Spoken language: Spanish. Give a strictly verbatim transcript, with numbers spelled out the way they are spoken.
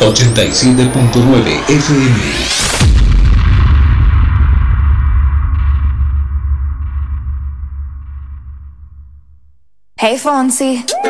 ochenta y siete punto nueve F M. Hey Fonsi,